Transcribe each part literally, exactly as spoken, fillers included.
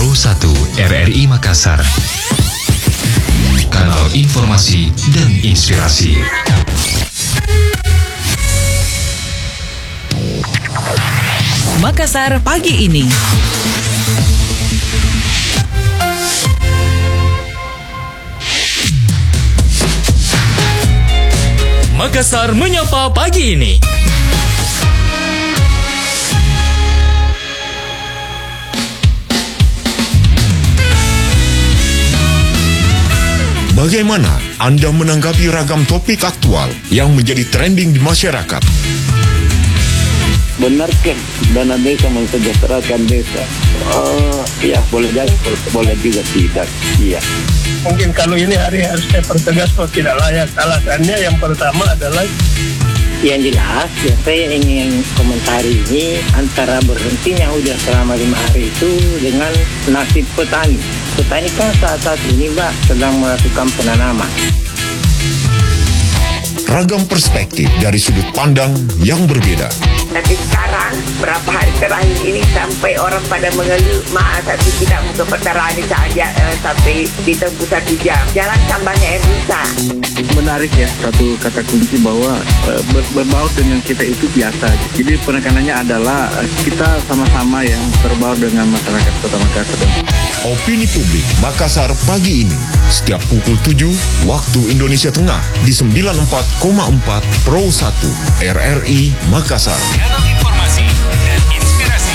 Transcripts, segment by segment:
Pro satu R R I Makassar, kanal informasi dan inspirasi. Makassar pagi ini. Makassar menyapa pagi ini. Bagaimana Anda menanggapi ragam topik aktual yang menjadi trending di masyarakat? Benarkah dana desa mensejahterakan desa? Uh, ya boleh jadi, boleh juga tidak. Iya. Mungkin kalau ini hari harus saya pertegas kalau tidak layak. Alasannya yang pertama adalah yang jelas ya, saya ingin komentari ini antara berhentinya hujan selama lima hari itu dengan nasib petani. Petani kan saat-saat ini Mbak sedang melakukan penanaman. Ragam perspektif dari sudut pandang yang berbeda. Tapi sekarang, berapa hari terakhir ini sampai orang pada mengeluh, maaf satu tidak muka pertaraan saja uh, sampai ditempuh satu jam. Jalan tambahnya air rusak. Menarik ya, satu kata kunci bahwa uh, ber berbaur dengan kita itu biasa. Jadi penekanannya adalah uh, kita sama-sama yang berbaur dengan masyarakat Kota Makassar. Opini Publik Makassar pagi ini, setiap pukul tujuh waktu Indonesia Tengah di sembilan puluh empat koma empat Pro satu R R I Makassar. Kanal informasi dan inspirasi.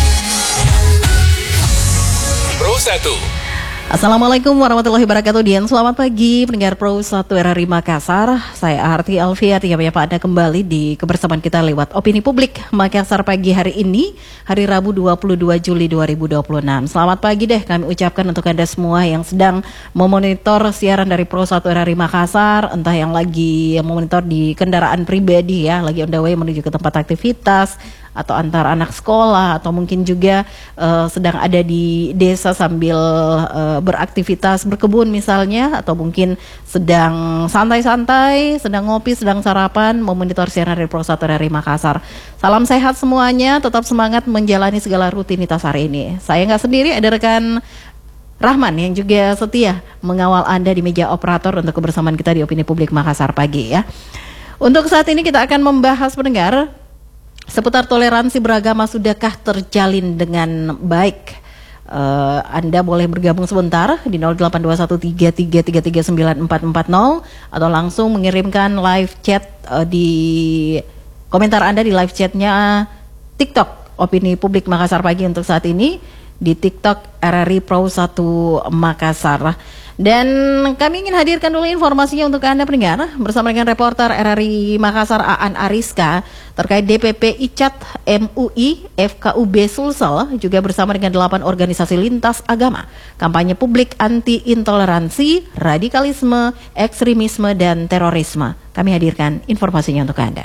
Pro satu. Assalamualaikum warahmatullahi wabarakatuh. Dian, selamat pagi pendengar Pro satu R R I Makassar. Saya Arti Alfiat yang menyapa Anda kembali di kebersamaan kita lewat Opini Publik Makassar pagi hari ini, hari Rabu dua puluh dua Juli dua ribu dua puluh enam. Selamat pagi deh kami ucapkan untuk Anda semua yang sedang memonitor siaran dari Pro satu R R I Makassar, entah yang lagi memonitor di kendaraan pribadi ya, lagi on the way menuju ke tempat aktivitas, atau antar anak sekolah, atau mungkin juga uh, sedang ada di desa sambil uh, beraktivitas berkebun misalnya, atau mungkin sedang santai-santai, sedang ngopi, sedang sarapan, memonitor siaran dari Pro satu R R I Makassar. Salam sehat semuanya, tetap semangat menjalani segala rutinitas hari ini. Saya nggak sendiri, ada rekan Rahman yang juga setia mengawal Anda di meja operator untuk kebersamaan kita di Opini Publik Makassar pagi ya. Untuk saat ini kita akan membahas pendengar seputar toleransi beragama sudahkah terjalin dengan baik. Uh, Anda boleh bergabung sebentar di nol delapan dua satu tiga tiga tiga tiga sembilan empat empat nol atau langsung mengirimkan live chat uh, di komentar Anda di live chatnya TikTok Opini Publik Makassar pagi untuk saat ini di TikTok R R I Pro satu Makassar. Dan kami ingin hadirkan dulu informasinya untuk Anda pendengar bersama dengan reporter R R I Makassar Aan Ariska terkait D P P I C A T M U I F K U B Sulsel juga bersama dengan delapan organisasi lintas agama kampanye publik anti intoleransi, radikalisme, ekstremisme dan terorisme. Kami hadirkan informasinya untuk Anda.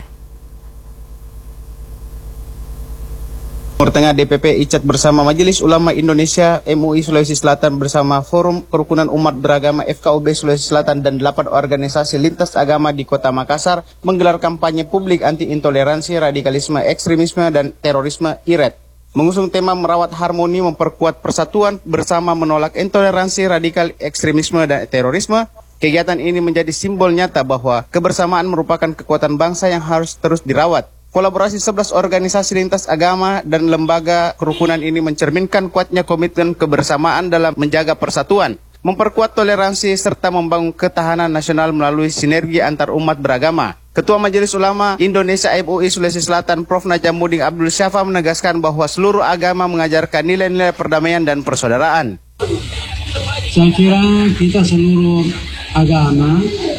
Timur Tengah D P P I C A T bersama Majelis Ulama Indonesia M U I Sulawesi Selatan bersama Forum Kerukunan Umat Beragama F K U B Sulawesi Selatan dan delapan organisasi lintas agama di Kota Makassar menggelar kampanye publik anti intoleransi, radikalisme, ekstremisme dan terorisme I R E T. Mengusung tema merawat harmoni, memperkuat persatuan bersama menolak intoleransi, radikal, ekstremisme dan terorisme. Kegiatan ini menjadi simbol nyata bahwa kebersamaan merupakan kekuatan bangsa yang harus terus dirawat. Kolaborasi sebelas organisasi lintas agama dan lembaga kerukunan ini mencerminkan kuatnya komitmen kebersamaan dalam menjaga persatuan, memperkuat toleransi, serta membangun ketahanan nasional melalui sinergi antar umat beragama. Ketua Majelis Ulama Indonesia M U I Sulawesi Selatan Profesor Najamuddin Abdul Syafa menegaskan bahwa seluruh agama mengajarkan nilai-nilai perdamaian dan persaudaraan. Saya kira kita seluruh agama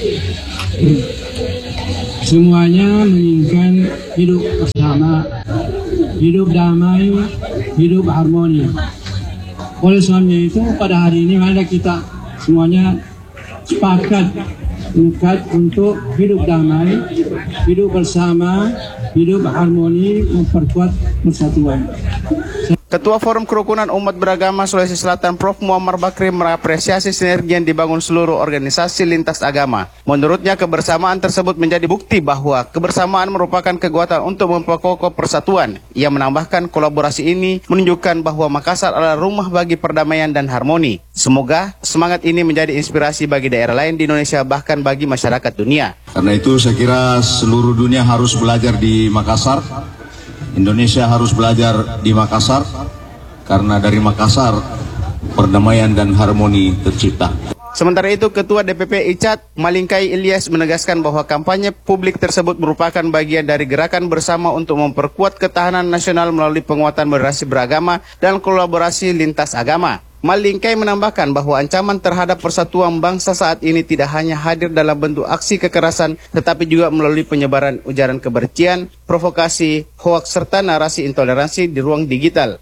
semuanya menginginkan hidup bersama, hidup damai, hidup harmoni. Oleh sebabnya itu pada hari ini mari kita semuanya sepakat untuk hidup damai, hidup bersama, hidup harmoni, memperkuat persatuan. Ketua Forum Kerukunan Umat Beragama Sulawesi Selatan Profesor Muammar Bakri mengapresiasi sinergi yang dibangun seluruh organisasi lintas agama. Menurutnya kebersamaan tersebut menjadi bukti bahwa kebersamaan merupakan kekuatan untuk memperkokoh persatuan. Ia menambahkan kolaborasi ini menunjukkan bahwa Makassar adalah rumah bagi perdamaian dan harmoni. Semoga semangat ini menjadi inspirasi bagi daerah lain di Indonesia bahkan bagi masyarakat dunia. Karena itu saya kira seluruh dunia harus belajar di Makassar. Indonesia harus belajar di Makassar, karena dari Makassar perdamaian dan harmoni tercipta. Sementara itu, Ketua D P P I C A D Malingkai Ilyas menegaskan bahwa kampanye publik tersebut merupakan bagian dari gerakan bersama untuk memperkuat ketahanan nasional melalui penguatan moderasi beragama dan kolaborasi lintas agama. Malingkai menambahkan bahwa ancaman terhadap persatuan bangsa saat ini tidak hanya hadir dalam bentuk aksi kekerasan, tetapi juga melalui penyebaran ujaran kebencian, provokasi, hoaks, serta narasi intoleransi di ruang digital.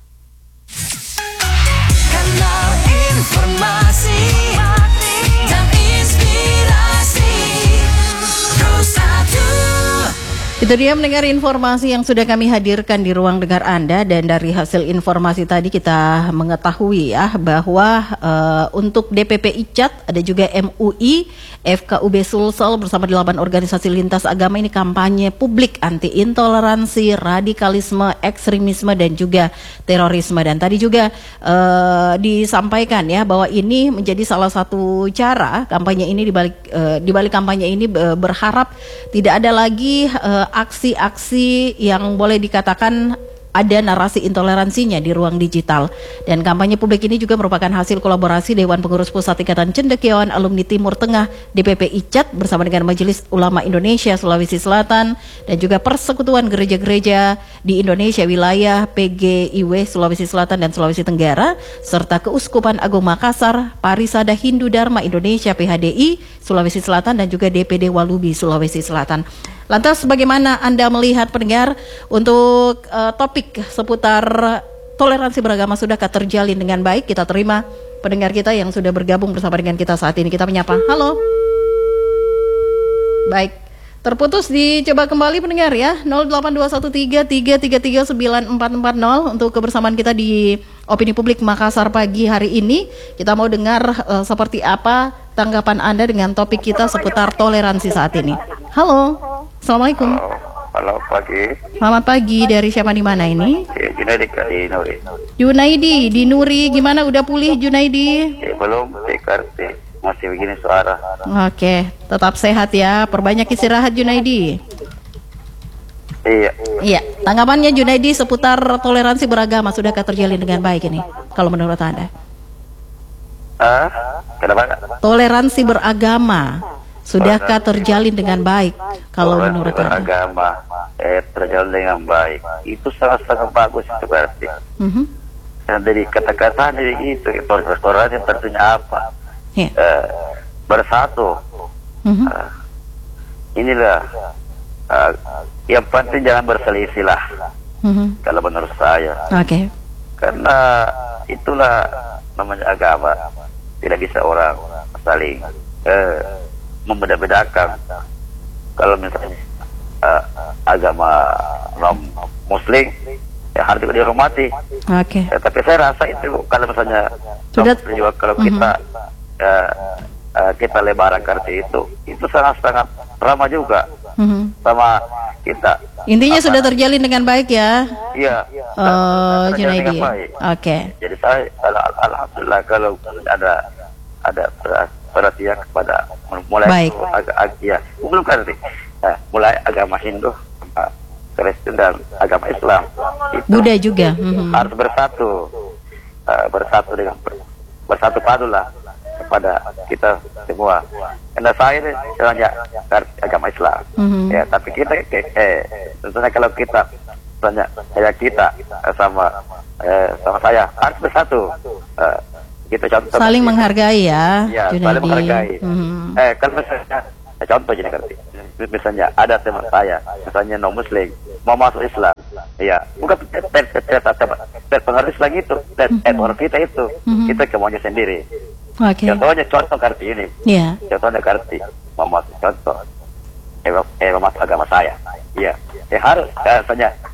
Kanal informasi dan inspirasi Pro satu. Itu dia mendengar informasi yang sudah kami hadirkan di ruang dengar Anda, dan dari hasil informasi tadi kita mengetahui ya bahwa uh, untuk D P P I C A D ada juga M U I, F K U B Sulsel bersama delapan organisasi lintas agama ini kampanye publik anti intoleransi, radikalisme, ekstremisme dan juga terorisme. Dan tadi juga uh, disampaikan ya bahwa ini menjadi salah satu cara kampanye ini dibalik uh, dibalik kampanye ini uh, berharap tidak ada lagi uh, aksi-aksi yang boleh dikatakan ada narasi intoleransinya di ruang digital. Dan kampanye publik ini juga merupakan hasil kolaborasi Dewan Pengurus Pusat Ikatan Cendekiawan Alumni Timur Tengah D P P I C A D bersama dengan Majelis Ulama Indonesia Sulawesi Selatan dan juga Persekutuan Gereja-Gereja di Indonesia wilayah P G I W Sulawesi Selatan dan Sulawesi Tenggara serta Keuskupan Agung Makassar, Parisada Hindu Dharma Indonesia P H D I Sulawesi Selatan dan juga D P D Walubi Sulawesi Selatan. Lantas bagaimana Anda melihat pendengar untuk uh, topik seputar toleransi beragama sudahkah terjalin dengan baik? Kita terima pendengar kita yang sudah bergabung bersama dengan kita saat ini. Kita menyapa. Halo. Baik. Terputus, dicoba kembali pendengar ya. nol delapan dua satu tiga tiga tiga tiga sembilan empat empat nol untuk kebersamaan kita di Opini Publik Makassar pagi hari ini. Kita mau dengar uh, seperti apa tanggapan Anda dengan topik kita seputar toleransi saat ini. Halo. Assalamualaikum. Halo, pagi. Selamat pagi, dari siapa di mana ini? Ya, Junaidi di Nuri. Junaidi di Nuri, gimana udah pulih Junaidi? Ya, belum, T masih begini suara. Oke, tetap sehat ya, perbanyak istirahat Junaidi. Iya. Iya, tanggapannya Junaidi seputar toleransi beragama sudahkah terjalin dengan baik ini? Kalau menurut Anda? Ah, kenapa? Toleransi beragama sudahkah terjalin dengan baik kalau Toleransi menurut Anda? beragama eh, terjalin dengan baik itu sangat-sangat bagus itu berarti. Mm-hmm. Dan dari kata-kata dari itu toleransi tentunya apa? Yeah. Eh, bersatu. Mm-hmm. Eh, inilah eh, yang penting jangan berselisih lah. Mm-hmm. Kalau menurut saya. Oke. Okay. Karena itulah namanya agama. Tidak bisa orang saling eh, membeda-bedakan. Kalau misalnya uh, agama non muslim ya harus juga dihormati. Oke. Okay. Ya, tapi saya rasa itu kalau misalnya sudah juga kalau uh-huh. kita uh, uh, kita lebaran kartu itu itu sangat-sangat ramah juga uh-huh. sama kita. Intinya apa, sudah terjalin dengan baik ya. Iya. Oh, Junaidi. Oke. Okay. Jadi saya al- alhamdulillah kalau ada ada perhatian kepada mulai baik. Ag- ag- ya, belum kan nah, mulai agama Hindu, Kristen dan agama Islam. Buddha juga mm-hmm. harus bersatu, uh, bersatu dengan bersatu padu lah kepada kita semua. Karena saya ini hanya agama Islam, mm-hmm. ya. Tapi kita, eh, tentunya kalau kita, misalnya kayak kita sama eh, sama saya harus bersatu. Uh, Gitu, contoh saling menghargai ya, ya saling menghargai. Mm-hmm. Eh kalau misalnya eh, contoh jadi ngerti, misalnya ada teman saya, misalnya non muslim mau masuk Islam, ya bukan terpengaruh Islam itu, terpengaruh kita itu, mm-hmm. kita kemauannya sendiri. Okay. Contohnya contoh kartu ini, yeah. contohnya kartu mau masuk contoh, eh, eh mau masuk agama saya, ya, eh harus, misalnya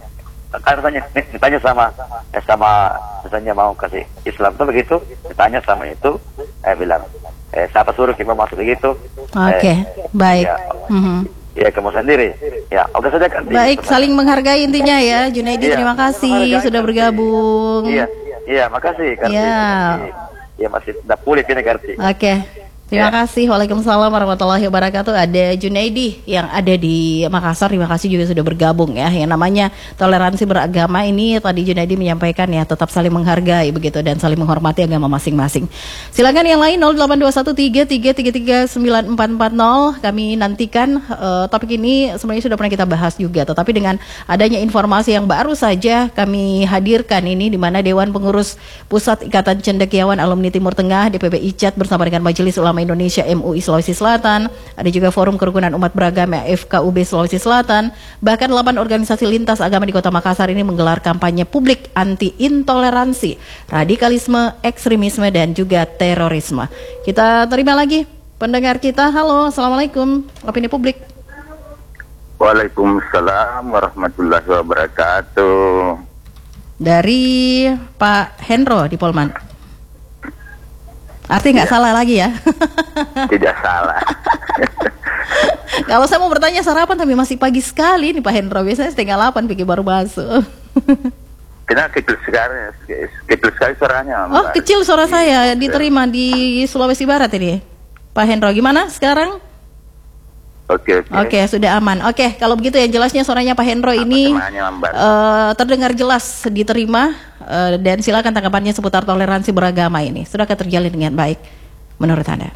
Kan tanya, ditanya sama eh, sama misalnya mau kasih Islam tuh begitu, ditanya sama itu, eh bilang, eh siapa suruh kita masuk begitu? Oke, okay. eh, baik. Ya, Mm-hmm. ya kamu sendiri. Ya, oke saja kan. Baik, saling menghargai intinya ya, Junaidi. Ya, terima kasih sudah bergabung. Iya, iya, makasih. Karti. Ya, ya masih tidak pulih ini Karti. Oke. Okay. Terima ya. kasih. Waalaikumsalam warahmatullahi wabarakatuh. Ada Junaidi yang ada di Makassar. Terima kasih juga sudah bergabung ya. Yang namanya toleransi beragama ini tadi Junaidi menyampaikan ya, tetap saling menghargai begitu dan saling menghormati agama masing-masing. Silakan yang lain nol delapan dua satu tiga tiga tiga tiga sembilan empat empat nol. Kami nantikan uh, topik ini sebenarnya sudah pernah kita bahas juga, tetapi dengan adanya informasi yang baru saja kami hadirkan ini, di mana Dewan Pengurus Pusat Ikatan Cendekiawan Alumni Timur Tengah D P P I C A T bersama dengan Majelis Ulama Indonesia M U I Sulawesi Selatan, ada juga Forum Kerukunan Umat Beragama F K U B Sulawesi Selatan, bahkan delapan organisasi lintas agama di Kota Makassar ini menggelar kampanye publik anti intoleransi, radikalisme, ekstremisme dan juga terorisme. Kita terima lagi pendengar kita. Halo, assalamualaikum, opini publik. Waalaikumsalam warahmatullahi wabarakatuh. Dari Pak Hendro di Polman. Artinya nggak ya. Salah lagi ya? Tidak salah. Kalau saya mau bertanya sarapan tapi masih pagi sekali nih Pak Hendro. Biasanya setengah delapan pikir baru masuk. Kenapa kecil sekali? Kecil sekali suaranya. Oh Mbak. Kecil suara saya diterima di Sulawesi Barat ini. Pak Hendro gimana sekarang? Oke, oke. Oke, sudah aman. Oke, kalau begitu yang jelasnya suaranya Pak Hendro ini uh, terdengar jelas, diterima, uh, dan silakan tanggapannya seputar toleransi beragama ini. Sudahkah terjalin dengan baik menurut Anda?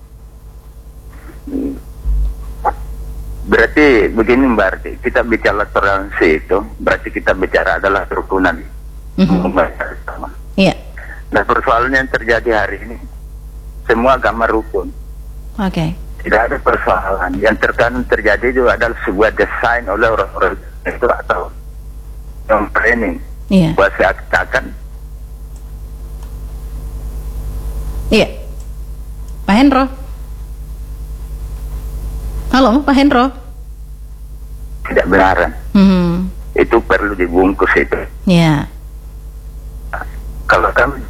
Berarti begini Mbak Arti, kita bicara toleransi itu, berarti kita bicara adalah kerukunan. Mm-hmm. Iya. Nah persoalan yang terjadi hari ini, semua agama rukun. Oke. Okay. Tidak ada persoalan. Yang terkadang terjadi juga adalah sebuah desain oleh orang-orang itu atau yang training. Iya. Buat seakan-akan. Iya. Pak Hendro. Halo, Pak Hendro. Tidak benar. Hmm. Itu perlu dibungkus itu. Iya. Nah, kalau kami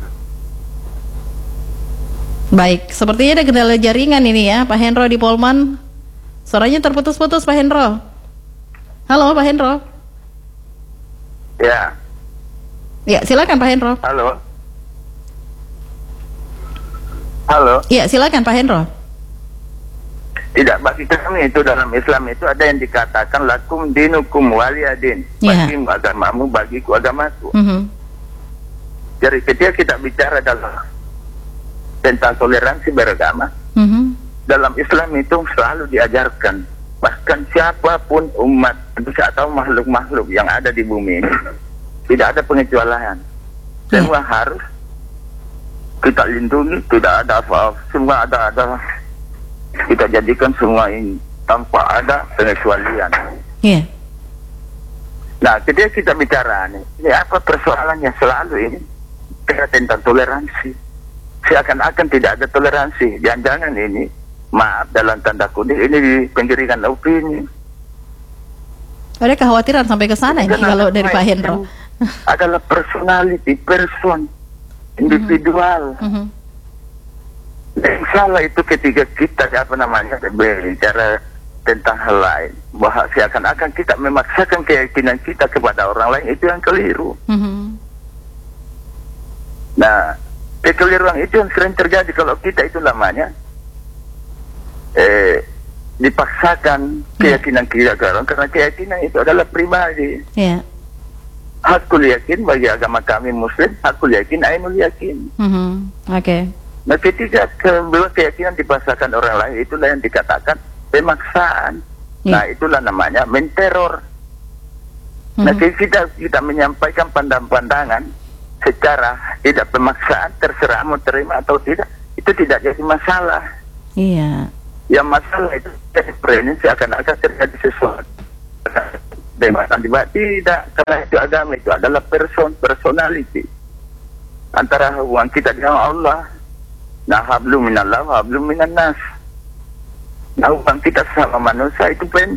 baik, sepertinya ada kendala jaringan ini ya, Pak Hendro di Polman. Suaranya terputus-putus Pak Hendro. Halo Pak Hendro. Ya. Ya, silakan Pak Hendro. Halo. Halo. Ya, silakan Pak Hendro. Tidak, bagi kami itu dalam Islam itu ada yang dikatakan lakum dinukum waliyadin. Ya. Bagimu agamamu, bagiku agamaku. Mm-hmm. Jadi ketika kita bicara dalam tentang toleransi beragama, mm-hmm. dalam Islam itu selalu diajarkan, bahkan siapapun umat atau makhluk-makhluk yang ada di bumi ini tidak ada pengecualian. Semua yeah. harus kita lindungi, tidak ada apa-apa, semua ada ada kita jadikan semua ini tanpa ada pengecualian. Yeah. Nah, ketika kita bicara ini, ini apa persoalannya selalu ini tentang toleransi. Seakan-akan tidak ada toleransi. Jangan-jangan ini, maaf dalam tanda kutip, ini penggirikan opini. Ada kekhawatiran sampai ke sana ini kalau dari Pak Hendro. Adalah personality, person, individual. Mm-hmm. Yang salah itu ketika kita apa namanya berbicara tentang hal lain, bahwa seakan-akan kita memaksakan keyakinan kita kepada orang lain, itu yang keliru. Mm-hmm. Nah, kekeliruan itu yang sering terjadi kalau kita itu namanya eh, dipaksakan keyakinan kita ke orang, karena keyakinan itu adalah pribadi. Yeah. Hakul yakin bagi agama kami Muslim, hakul yakin, ainul yakin. Mm-hmm. Oke. Okay. Nah ketika ke- keyakinan dipaksakan orang lain, itulah yang dikatakan pemaksaan. Yeah. Nah itulah namanya menteror. Mm-hmm. Nah kita kita menyampaikan pandangan-pandangan secara tidak pemaksaan, terserah mau terima atau tidak, itu tidak jadi masalah. Iya. Yang masalah itu ini seakan-akan terjadi sesuatu. Bebas tiba tidak, karena itu agama itu adalah person, personality. Antara hubungan kita dengan Allah. Nah, hablum minallah, hablum minan nas. Nah, hubungan kita sama manusia itu penting.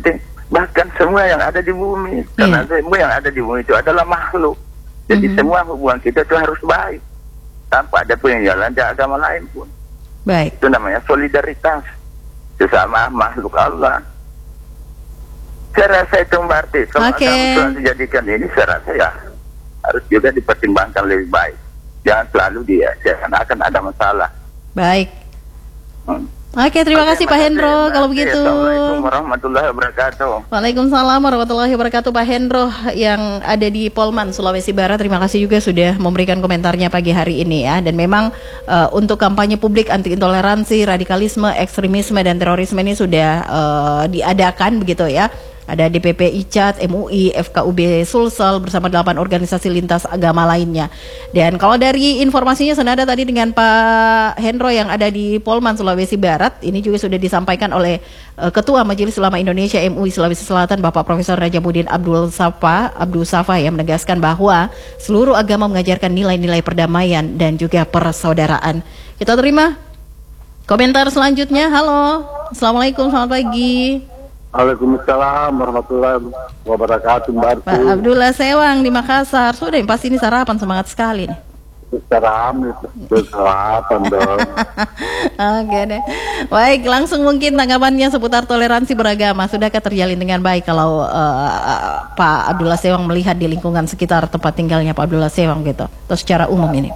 bahkan semua yang ada di bumi, karena Iya. semua yang ada di bumi itu adalah makhluk. Jadi Mhm. semua hubungan kita itu harus baik, tanpa ada peninggalan dari agama lain pun. Baik. Itu namanya solidaritas sesama makhluk Allah. Saya rasa itu berarti kalau Oke. agama Islam dijadikan ini, saya rasa ya harus juga dipertimbangkan lebih baik. Jangan selalu dia, jangan akan ada masalah. Baik. Hmm. Oke, terima kasih Pak Hendro kalau begitu. Assalamualaikum warahmatullahi wabarakatuh. Waalaikumsalam warahmatullahi wabarakatuh, Pak Hendro yang ada di Polman, Sulawesi Barat. Terima kasih juga sudah memberikan komentarnya pagi hari ini ya. Dan memang uh, untuk kampanye publik anti intoleransi, radikalisme, ekstremisme dan terorisme ini sudah uh, diadakan begitu ya. Ada D P P I C A T, M U I, F K U B Sulsel bersama delapan organisasi lintas agama lainnya. Dan kalau dari informasinya senada tadi dengan Pak Hendro yang ada di Polman, Sulawesi Barat, ini juga sudah disampaikan oleh uh, Ketua Majelis Ulama Indonesia M U I Sulawesi Selatan, Bapak Profesor Rajabuddin Abdul Safa, Abdul Safa yang menegaskan bahwa seluruh agama mengajarkan nilai-nilai perdamaian dan juga persaudaraan. Kita terima komentar selanjutnya. Halo, Assalamualaikum, selamat pagi. Waalaikumsalam warahmatullahi wabarakatuh, Mbak Pak Abdullah Sewang di Makassar. Sudah pasti ini sarapan semangat sekali nih. Sarapan, sarapan dong. Oke deh. Baik, langsung mungkin tanggapannya seputar toleransi beragama. Sudahkah terjalin dengan baik kalau uh, Pak Abdullah Sewang melihat di lingkungan sekitar tempat tinggalnya Pak Abdullah Sewang gitu? Atau secara umum ini?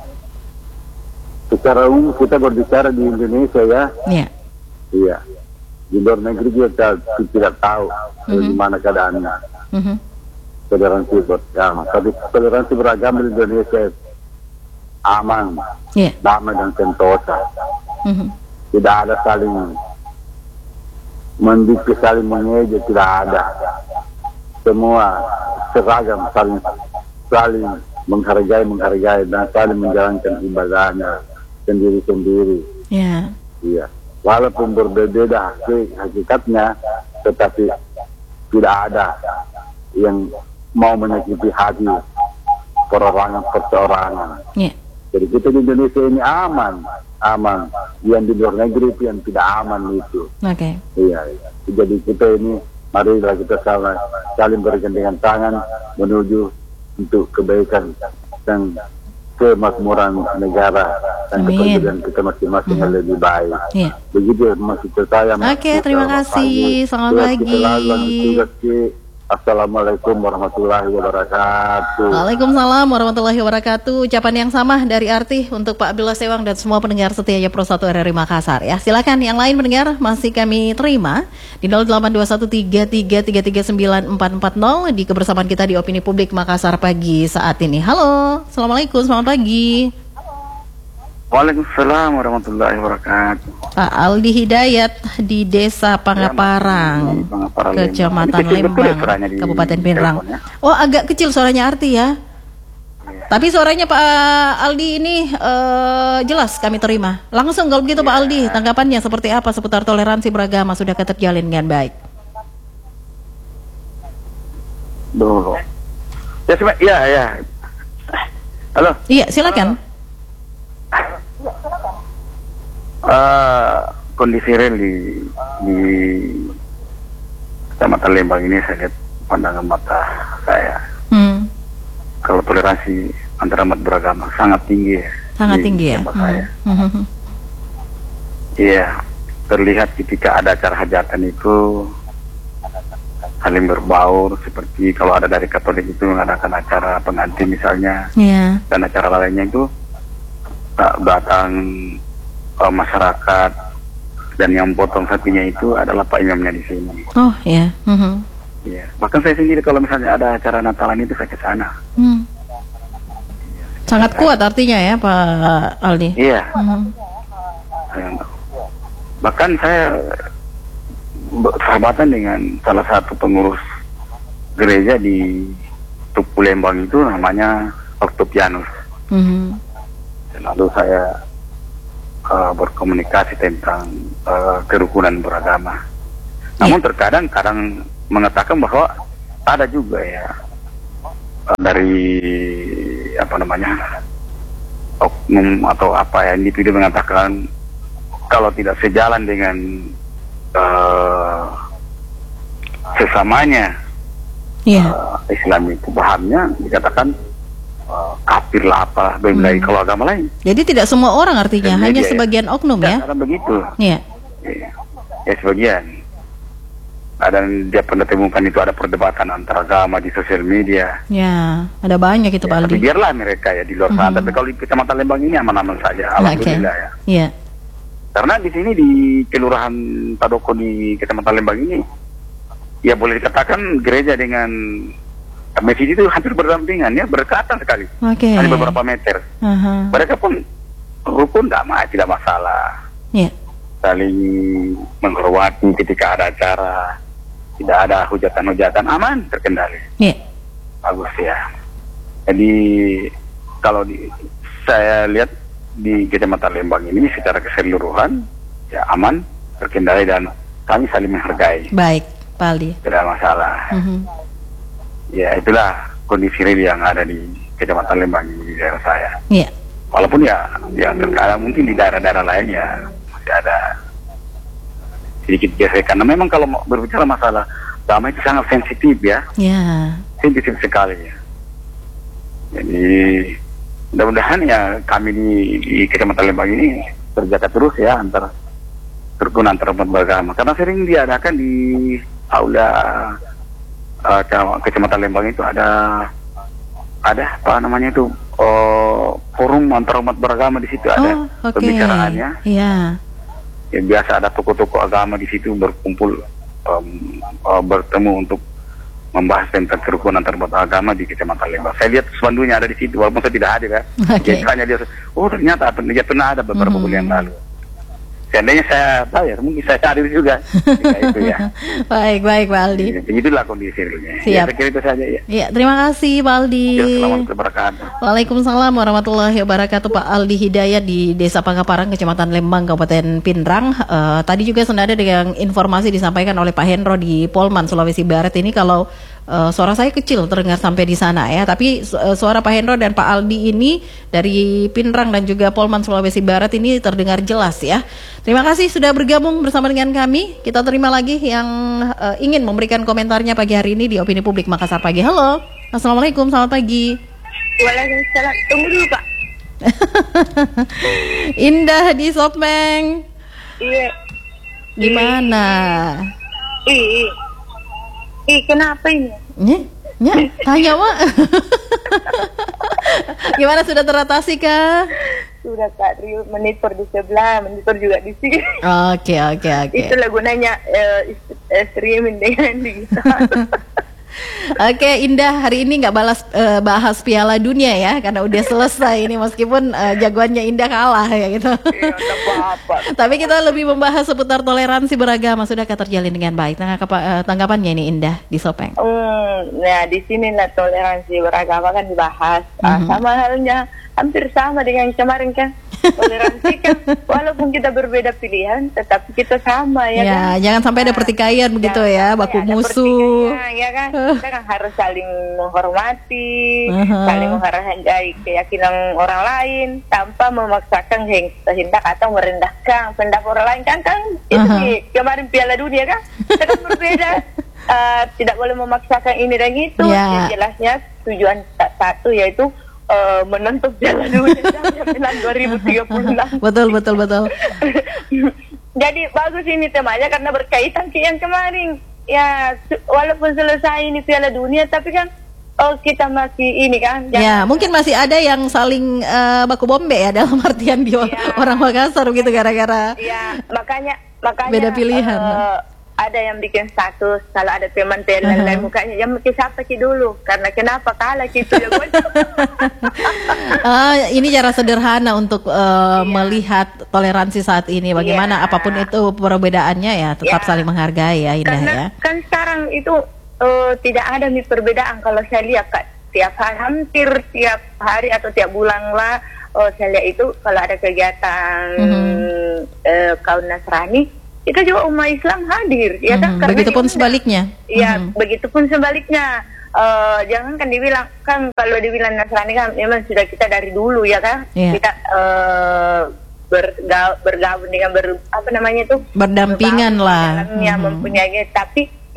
Secara umum kita berbicara di Indonesia ya. Iya. Iya. Di luar negeri kita tidak tahu bagaimana keadaannya. Mhm. Toleransi beragama. Tapi toleransi beragama di Indonesia aman, Iya. damai dan sentosa. Mhm. Tidak ada saling mendikte, saling mengejek, tidak ada. Semua seragam, saling saling menghargai, menghargai dan saling menjalankan ibadahnya sendiri-sendiri. Iya. Iya. Walaupun berbeda hakikatnya, tetapi tidak ada yang mau menyakiti hati perorangan perseorangan. Iya. Jadi kita di Indonesia ini aman, aman. Yang di luar negeri itu yang tidak aman itu. Oke. Iya, iya. Jadi kita ini, marilah kita sama saling bergandengan tangan menuju untuk kebaikan dan kemakmuran negara dan Amin. kepentingan kita masing-masing yang lebih baik. Iya. Begitu maksud saya. Oke, terima kasih. Selamat pagi. Assalamualaikum warahmatullahi wabarakatuh. Waalaikumsalam warahmatullahi wabarakatuh. Ucapan yang sama dari Arti untuk Pak Abdullah Sewang dan semua pendengar setianya Pro satu R R I Makassar ya. Silakan yang lain pendengar masih kami terima di nol delapan dua satu tiga tiga tiga tiga sembilan empat empat nol di kebersamaan kita di Opini Publik Makassar pagi saat ini. Halo, Assalamualaikum, selamat pagi. Waalaikumsalam warahmatullahi wabarakatuh. Pak Aldi Hidayat di Desa Pangaparang, Kecamatan Lembang, Kabupaten Pinrang. Oh, agak kecil suaranya Arti ya. Tapi suaranya Pak Aldi ini uh, jelas kami terima. Langsung kalau begitu Pak Aldi, tanggapannya seperti apa seputar toleransi beragama, sudahkah terjalin dengan baik? Duh. Ya, sema- ya, ya. Halo. Iya, silakan. Uh, kondisi real di di Kecamatan Lembang ini saya lihat pandangan mata saya. Hmm. Kalau toleransi antara umat beragama sangat tinggi. Sangat di tinggi ya. tempat saya. Hmm. Iya, terlihat ketika ada acara hajatan itu saling berbaur, seperti kalau ada dari Katolik itu mengadakan acara pengantin misalnya, Iya. dan acara lainnya itu uh, datang uh, masyarakat, dan yang potong sapinya itu adalah Pak Imamnya di sini. Oh ya. Hmm. Iya. Bahkan saya sendiri kalau misalnya ada acara Natalan itu saya ke sana. Hmm. Sangat kuat artinya ya Pak Aldi. Iya. Hmm. Saya- bahkan saya bersahabatan dengan salah satu pengurus gereja di Tupu Lembang itu, namanya Octavianus. Hmm. Lalu saya uh, berkomunikasi tentang uh, kerukunan beragama. Namun terkadang kadang mengatakan bahwa ada juga ya uh, dari apa namanya oknum atau apa ya, individu mengatakan kalau tidak sejalan dengan uh, sesamanya yeah. uh, Islam itu pahamnya dikatakan uh, kafir lah apa, belum lagi Hmm. kalau agama lain. Jadi tidak semua orang artinya, Dan hanya media, sebagian oknum ya? Karena begitu. Iya. Ya, ya sebagian. Ada dia pernah temukan itu ada perdebatan antara agama di sosial media. Ya, ada banyak itu Pak Tapi Aldi. biarlah mereka ya di luar sana. Mhm. Tapi kalau di Kecamatan Lembang ini aman-aman saja. Alhamdulillah ya. Iya. Karena di sini di Kelurahan Padoko di Kecamatan Lembang ini, ya boleh dikatakan gereja dengan masjid itu hampir berdampingan ya, berdekatan sekali. Oke. Hanya beberapa meter. Aha. Mereka pun rukun tidak tidak masalah. Iya. Saling menghormati ketika ada acara. Tidak ada hujatan-hujatan, aman, terkendali. Iya. Bagus ya. Jadi kalau di, saya lihat di Kecamatan Lembang ini secara keseluruhan ya aman, terkendali dan kami saling menghargai. Baik, Pak Aldi. Tidak ada masalah. Mhm. Ya itulah kondisi real yang ada di Kecamatan Lembang ini di daerah saya. Iya. Walaupun ya yang terkadang mungkin di daerah-daerah lain ya masih ada sedikit gesekan. Karena memang kalau mau berbicara masalah agama itu sangat sensitif ya. Ya. Sensitif sekali ya. Jadi mudah-mudahan ya kami di, di Kecamatan Lembang ini terjaga terus ya antara rukun antar umat beragama. Karena sering diadakan di aula uh, Kecamatan Lembang itu ada ada apa namanya itu uh, forum antar umat beragama di situ ada Oh, oke. pembicaraannya. Iya. Ya, biasa ada tokoh-tokoh agama di situ berkumpul um, uh, bertemu untuk membahas tentang kerukunan antar umat agama di Kecamatan Lembang. Saya lihat spanduknya ada di situ walaupun saya tidak hadir ya. Oke. Dia tanya dia, oh ternyata dia pernah ada beberapa Mhm. bulan yang lalu. Seandainya saya bayar, mungkin saya hadir juga. Jika itu ya. Baik, baik Pak Aldi. Ya, begitulah kondisi realnya. Siap. Ya, saya kira itu saja ya. Iya, terima kasih Pak Aldi. Ya, selamat berkah. Waalaikumsalam warahmatullahi wabarakatuh. Pak Aldi Hidayat di Desa Pangkaparang, Kecamatan Lembang, Kabupaten Pinrang. Eh, tadi juga senada dengan informasi disampaikan oleh Pak Hendro di Polman, Sulawesi Barat ini kalau eh, suara saya kecil terdengar sampai di sana ya. Tapi su- eh, suara Pak Hendro dan Pak Aldi ini dari Pinrang dan juga Polman, Sulawesi Barat ini terdengar jelas ya. Terima kasih sudah bergabung bersama dengan kami. Kita terima lagi yang eh, ingin memberikan komentarnya pagi hari ini di Opini Publik Makassar Pagi. Halo, Assalamualaikum, selamat pagi. Waalaikumsalam. Tunggu dulu Pak. Indah di Sopeng. Iya. Gimana? Ih, ih. Ih, kenapa ini? Nya, nya, tanya Mak. Gimana sudah teratasi kah? Sudah Kak Rio monitor di sebelah, monitor juga di sini. Oke, oke, oke. Itulah gunanya eh, is- eh, streaming dengan digital. Oke, Indah hari ini nggak balas eh, bahas Piala Dunia ya, karena udah selesai ini meskipun eh, jagoannya Indah kalah ya gitu. Tapi kita lebih membahas seputar toleransi beragama. Sudahkah terjalin dengan baik? Tanggapan, eh, tanggapannya ini Indah di Sopeng. Hmm, nah di sini lah toleransi beragama kan dibahas. Ah, Mhm. sama halnya, hampir sama dengan kemarin kan. Toleransi kan, walaupun kita berbeda pilihan, tetapi kita sama ya, Ya, kan. jangan sampai ada pertikaian begitu ya, baku musuh. Nah, ya kan, kita kan harus saling menghormati, Aha. saling menghargai keyakinan orang lain tanpa memaksakan hen- kehendak atau merendahkan pendapat orang lain kan kan itu Aha. nih, kemarin Piala Dunia kan kita kan berbeda. Eh, tidak boleh memaksakan ini dan itu. Ya. Yang jelasnya tujuan sa- satu yaitu eh, menonton Piala Dunia sampai dua ribu tiga puluh enam. Betul, betul, betul. Jadi bagus ini temanya karena berkaitan ke yang kemarin. Ya, su- walaupun selesai ini Piala Dunia, tapi kan oh kita masih ini kan. Ya, mungkin masih ada yang saling eh, baku bombe ya dalam artian di orang Makassar begitu gara-gara Ya, makanya makanya beda pilihan. eh, ada yang bikin status kalau ada teman teman lain mukanya yang mungkin siapa ki dulu karena kenapa kalah gitu ya gue. Ah, ini cara sederhana untuk eh, melihat toleransi saat ini. Bagaimana apapun itu perbedaannya ya tetap Ya. saling menghargai ya Indah Karena ya. kan sekarang itu eh, tidak ada nih perbedaan kalau saya lihat Kak, tiap hari hampir tiap hari atau tiap bulan lah oh, saya lihat itu kalau ada kegiatan eh, kaum Nasrani itu juga umat Islam hadir ya kan. Mhm, Karena begitupun ya udah. sebaliknya. Iya, Mhm. begitupun sebaliknya. Eh, jangan kan dibilang kan kalau dibilang Nasrani kan memang sudah kita dari dulu ya kan. Iya. Kita eh, berga- bergabung dengan ber, apa namanya itu Berdampingan lah. dalamnya Mhm. mempunyai, tapi itu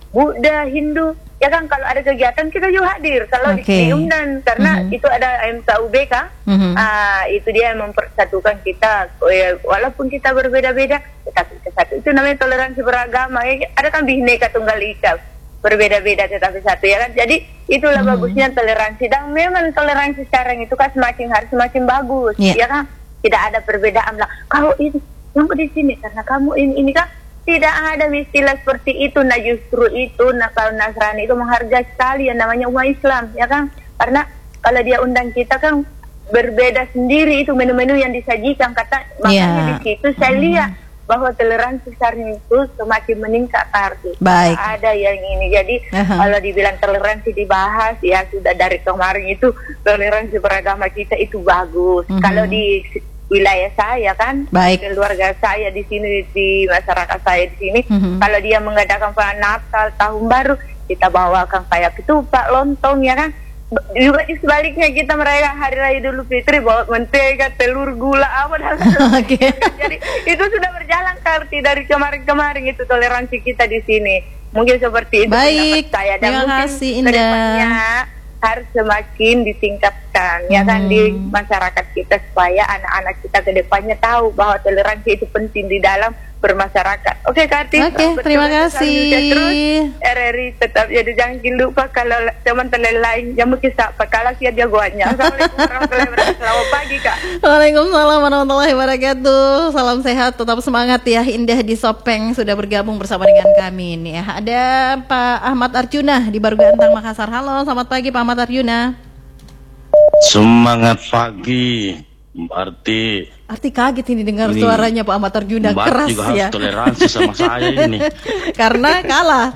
Buddha, Hindu. Ya kan kalau ada kegiatan kita juga hadir kalau Okay. diundang karena Mhm. itu ada M K U B K. Mhm. Ah, itu dia yang mempersatukan kita. Oh, ya, walaupun kita berbeda-beda, tetapi satu itu namanya toleransi beragama. Ya, ada kan Bhinneka Tunggal Ika, berbeda-beda tetapi satu ya kan. Jadi itulah Mhm. bagusnya toleransi dan memang toleransi sekarang itu kan semakin hari semakin bagus. Yeah. Ya kan tidak ada perbedaan lah. Kalau ini kamu di sini karena kamu ini ini kan. Tidak ada istilah seperti itu. Nah justru itu, nah kalau Nasrani itu menghargai sekali yang namanya umat Islam, ya kan? Karena kalau dia undang kita kan berbeda sendiri itu menu-menu yang disajikan. Kata makanya Yeah. di situ saya lihat bahwa toleransi sekarang itu semakin meningkat arti. Baik. Ada yang ini. Jadi Aha. kalau dibilang toleransi dibahas, ya sudah dari kemarin itu toleransi beragama kita itu bagus. Mhm. Kalau di wilayah saya kan, Baik. keluarga saya di sini, di masyarakat saya di sini, Mhm. kalau dia mengadakan perayaan Natal, Tahun Baru, kita bawakan kayak ketupat, lontong, ya kan. B- Juga di sebaliknya kita merayakan Hari Raya Idul Fitri bawa mentega, telur, gula, apa dan Oke. jadi itu sudah berjalan Karti dari kemarin-kemarin itu toleransi kita di sini. Mungkin seperti itu Baik. pendapat saya dan Terima mungkin kasih, Indah. kedepannya harus semakin ditingkatkan ya kan di masyarakat kita supaya anak-anak kita kedepannya tahu bahwa toleransi itu penting di dalam bermasyarakat. Oke Karti. Oke, terima kasih. Terus R R I tetap jadi jangan lupa kalau teman-teman lain yang mungkin tak kalau siap jagoannya. Assalamualaikum warahmatullahi wabarakatuh. Selamat pagi Kak. Waalaikumsalam warahmatullahi wabarakatuh. Salam sehat, tetap semangat ya. Indah di Sopeng sudah bergabung bersama dengan kami nih ya. Ada Pak Ahmad Arjuna di Baru Gantang Makassar. Halo, selamat pagi Pak Ahmad Arjuna. Semangat pagi, berarti Arti kaget ini dengar Ini, suaranya Pak Ahmad Arjuna Mbak keras juga ya. harus toleransi sama saya ini. Karena kalah.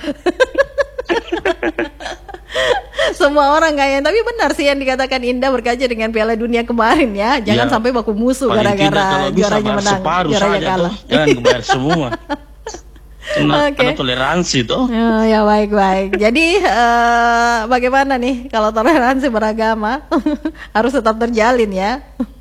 Semua orang kayaknya, tapi benar sih yang dikatakan Indah berkaca dengan Piala Dunia kemarin ya. Jangan Ya, sampai baku musuh paling tidak gara-gara kalau bisa juaranya bayar menang, separuh juaranya saja kalah. tuh. Jangan kebayar semua. Karena, Oke. karena toleransi tuh. Ya, ya baik-baik. Jadi eh, bagaimana nih kalau toleransi beragama harus tetap terjalin ya?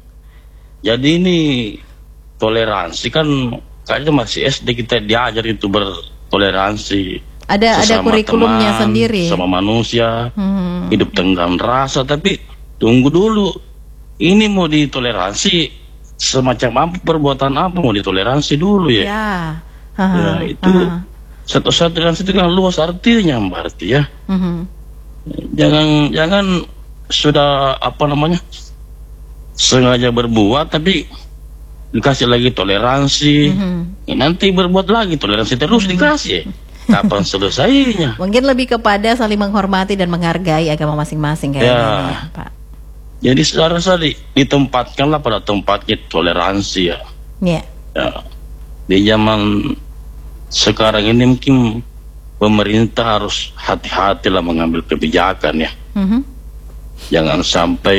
Jadi ini toleransi kan kayaknya masih S D kita diajar itu bertoleransi. Ada ada Sesama kurikulumnya teman, sendiri. sama manusia, Hmm. hidup tenggang rasa. Tapi tunggu dulu, ini mau ditoleransi semacam apa, perbuatan apa mau ditoleransi dulu ya? Ya. Ya Haha, itu haha. satu-satu toleransi itu kan luas artinya berarti ya. Mhm. Jangan jangan sudah apa namanya sengaja berbuat tapi dikasih lagi toleransi. Mhm. Ya, nanti berbuat lagi toleransi terus dikasih. Kapan selesainya? Mungkin lebih kepada saling menghormati dan menghargai agama masing-masing kayaknya Ya. ya, Pak. Jadi seharusnya di, ditempatkanlah pada tempatnya toleransi ya. Ya. Ya. Di zaman sekarang ini mungkin pemerintah harus hati-hati lah mengambil kebijakan ya. Mhm. Jangan sampai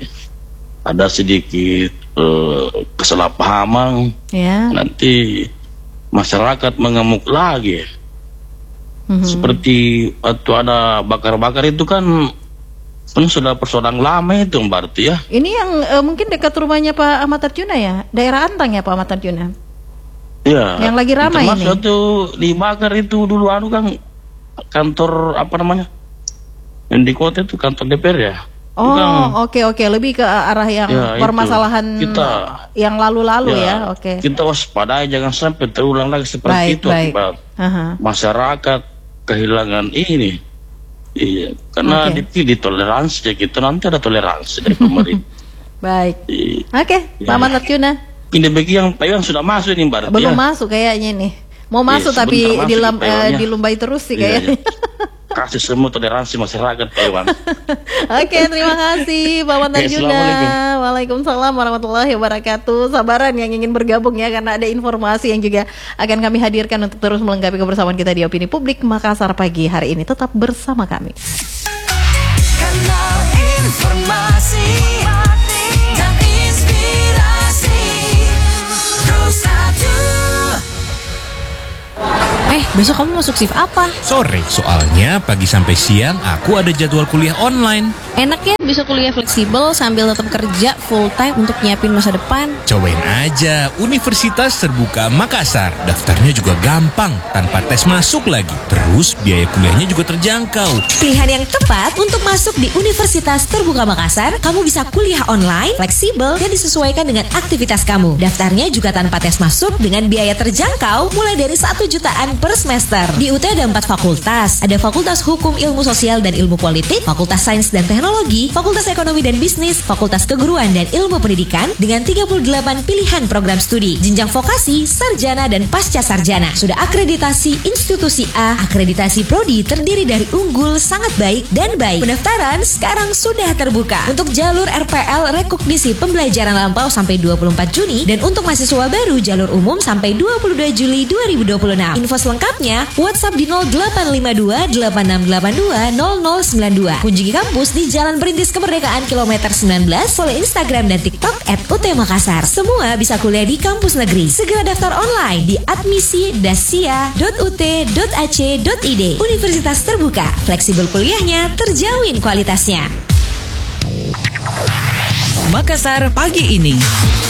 ada sedikit eh, kesalahpahaman, Ya. nanti masyarakat mengamuk lagi. Mhm. Seperti waktu ada bakar-bakar itu kan kan sudah persoalan lama itu berarti ya. Ini yang eh, mungkin dekat rumahnya Pak Ahmad Arjuna ya, daerah Antang ya Pak Ahmad Arjuna. Ya. Yang lagi ramai termasuk ini. waktu dibakar itu dulu anu kan kantor apa namanya? Yang di kota itu kantor D P R ya. Itu kan, Oh, oke oke, lebih ke arah yang Ya, itu. permasalahan Kita- yang lalu-lalu ya, ya, oke. kita waspadai jangan sampai terulang lagi seperti Baik, itu baik. akibat Aha. masyarakat kehilangan ini. Iya, karena Oke. di, di toleransi ya gitu nanti ada toleransi dari pemerintah. Baik. Iya. Oke, Pak Ahmad Arjuna. Ini bagi yang Taiwan sudah masuk ini berarti Belum ya. masuk kayaknya nih. Mau Iya, masuk tapi sebentar masuk dilam, di Taiwan eh, ya. dilumbai terus sih Iya, kayaknya. Kasih semua toleransi masyarakat Taiwan. Oke, terima kasih Pak Ahmad Oke, Arjuna. Assalamualaikum. Waalaikumsalam warahmatullahi wabarakatuh. Sabaran yang ingin bergabung ya, karena ada informasi yang juga akan kami hadirkan untuk terus melengkapi kebersamaan kita di Opini Publik Makassar pagi hari ini. Tetap bersama kami. Kanal informasi dan inspirasi Pro satu. Eh, Besok kamu masuk shift apa? Sore, soalnya pagi sampai siang aku ada jadwal kuliah online. Enak ya bisa kuliah fleksibel sambil tetap kerja full time untuk nyiapin masa depan. Cobain aja Universitas Terbuka Makassar. Daftarnya juga gampang, tanpa tes masuk lagi. Terus biaya kuliahnya juga terjangkau. Pilihan yang tepat untuk masuk di Universitas Terbuka Makassar. Kamu bisa kuliah online, fleksibel, dan disesuaikan dengan aktivitas kamu. Daftarnya juga tanpa tes masuk dengan biaya terjangkau mulai dari satu jutaan per semester. Di U T ada empat fakultas. Ada Fakultas Hukum Ilmu Sosial dan Ilmu Politik, Fakultas Sains dan Teknologi, Fakultas Ekonomi dan Bisnis, Fakultas Keguruan dan Ilmu Pendidikan dengan tiga puluh delapan pilihan program studi. Jenjang vokasi, sarjana dan pasca sarjana. Sudah akreditasi institusi A, akreditasi prodi terdiri dari unggul, sangat baik, dan baik. Pendaftaran sekarang sudah terbuka. Untuk jalur R P L rekognisi pembelajaran lampau sampai dua puluh empat Juni dan untuk mahasiswa baru jalur umum sampai dua puluh dua Juli dua ribu dua puluh enam. Info selengkapnya WhatsApp di nol delapan lima dua delapan enam delapan dua nol nol sembilan dua. Kunjungi kampus di Jalan Perintis Kemerdekaan kilometer sembilan belas. Follow Instagram dan TikTok at U T Makassar. Semua bisa kuliah di kampus negeri. Segera daftar online di admisi dasia dot u t dot a c dot i d. Universitas Terbuka, fleksibel kuliahnya, terjamin kualitasnya. Makassar pagi ini.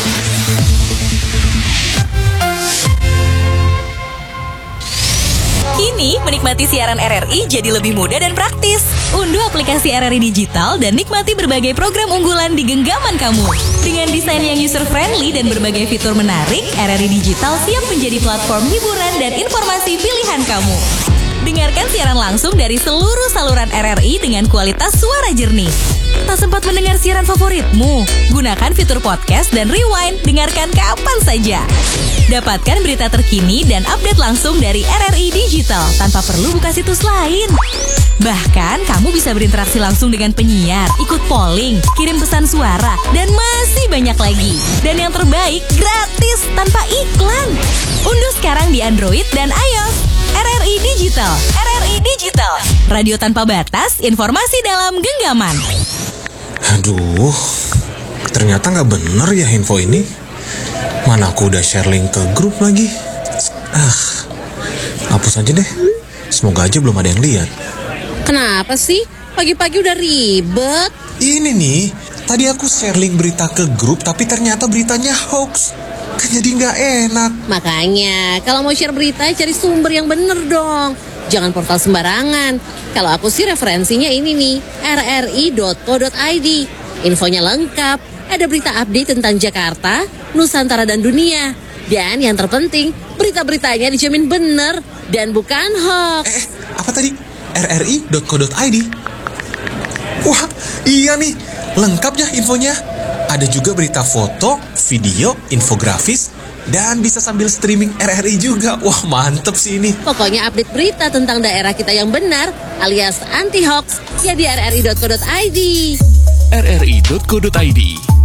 Kini, menikmati siaran R R I jadi lebih mudah dan praktis. Unduh aplikasi R R I Digital dan nikmati berbagai program unggulan di genggaman kamu. Dengan desain yang user-friendly dan berbagai fitur menarik, R R I Digital siap menjadi platform hiburan dan informasi pilihan kamu. Dengarkan siaran langsung dari seluruh saluran R R I dengan kualitas suara jernih. Tak sempat mendengar siaran favoritmu? Gunakan fitur podcast dan rewind, dengarkan kapan saja. Dapatkan berita terkini dan update langsung dari R R I Digital tanpa perlu buka situs lain. Bahkan, kamu bisa berinteraksi langsung dengan penyiar, ikut polling, kirim pesan suara, dan masih banyak lagi. Dan yang terbaik, gratis tanpa iklan. Unduh sekarang di Android dan iOS. R R I Digital. R R I Digital. Radio tanpa batas, informasi dalam genggaman. Aduh, ternyata nggak bener ya info ini. Mana aku udah share link ke grup lagi. Ah, hapus aja deh. Semoga aja belum ada yang lihat. Kenapa sih? Pagi-pagi udah ribet. Ini nih, tadi aku share link berita ke grup, tapi ternyata beritanya hoax. Kan jadi nggak enak. Makanya, kalau mau share berita, cari sumber yang bener dong. Jangan portal sembarangan. Kalau aku sih referensinya ini nih, r r i dot co dot i d. Infonya lengkap, ada berita update tentang Jakarta, Nusantara dan dunia. Dan yang terpenting, berita-beritanya dijamin bener dan bukan hoax. Eh, apa tadi? r r i dot co dot i d. Wah, iya nih, lengkap ya infonya. Ada juga berita foto, video, infografis, dan bisa sambil streaming R R I juga. Wah, mantep sih ini. Pokoknya update berita tentang daerah kita yang benar, alias anti-hoax, ya di r r i dot co dot i d. r r i dot co dot i d